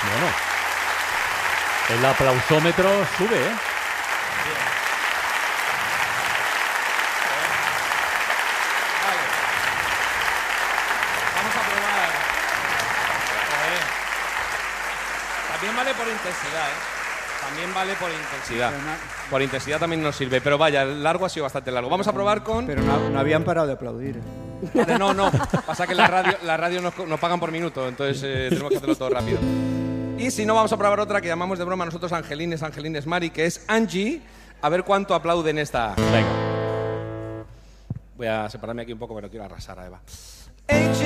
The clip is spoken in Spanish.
Bueno, el aplausómetro sube, ¿eh? Vale. Vamos a probar. También vale por intensidad, ¿eh? También vale por intensidad. Por intensidad también nos sirve. Pero vaya, el largo ha sido bastante largo. Vamos a probar con... Pero no habían parado de aplaudir. Vale, no. Pasa que la radio nos pagan por minuto, entonces tenemos que hacerlo todo rápido. Y si no, vamos a probar otra que llamamos de broma nosotros Angelines Mari, que es Angie. A ver cuánto aplauden esta. Venga. Voy a separarme aquí un poco, pero quiero arrasar a Eva. Angie.